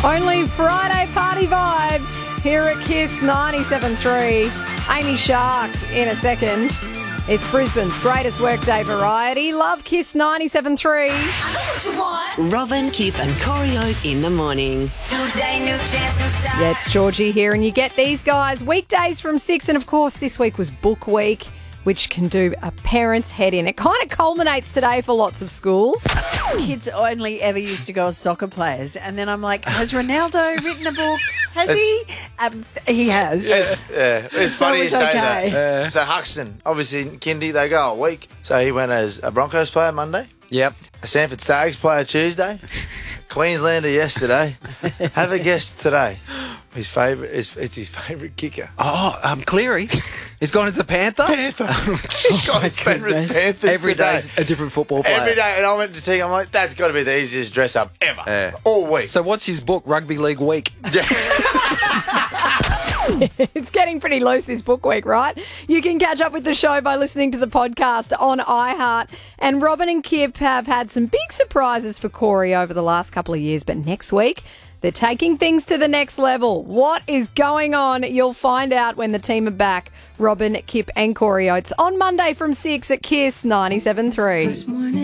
Only Friday party vibes here at KISS 97.3. Amy Shark in a second. It's Brisbane's greatest workday variety. Love KISS 97.3. Robin, Kip and Corey Oates in the morning. Yeah, it's Georgie here, and you get these guys weekdays from 6. And, of course, this week was Book Week, which can do a parent's head in. It kind of culminates today for lots of schools. Kids only ever used to go as soccer players, and then I'm like, has Ronaldo written a book? Has he? He has. It's funny you it's say okay. that. So Huxton, obviously in kindy, they go a week. So he went as a Broncos player Monday. Yep. A Sanford Stags player Tuesday. Queenslander yesterday. Have a guess today. His favourite it's his favourite kicker. Oh, Cleary. He's gone as a Panther. Panther. He's got his Penrith Panthers Every today. day's a different football player. Every day, and I went to see. I'm like, that's got to be the easiest dress up ever. Yeah. All week. So what's his book, Rugby League Week? It's getting pretty loose this book week, right? You can catch up with the show by listening to the podcast on iHeart. And Robin and Kip have had some big surprises for Corey over the last couple of years. But next week, they're taking things to the next level. What is going on? You'll find out when the team are back. Robin, Kip and Corey Oates on Monday from 6 at KISS 97.3.